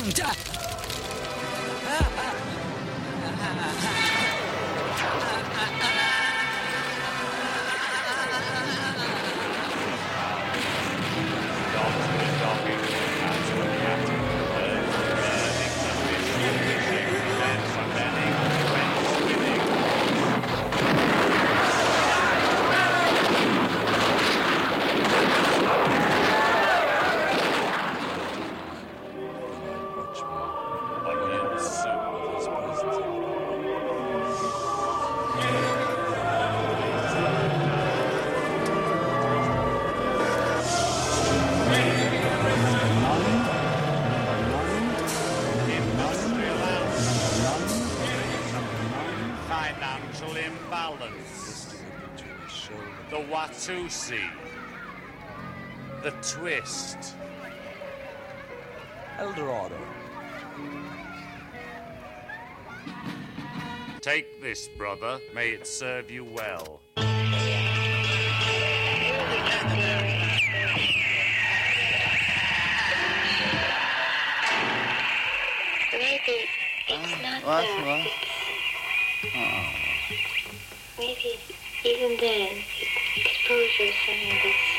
Financial imbalance. The Watusi. The twist. Eldorado. Take this, brother. May it serve you well. Maybe it's not that. Maybe even then, exposure is something that's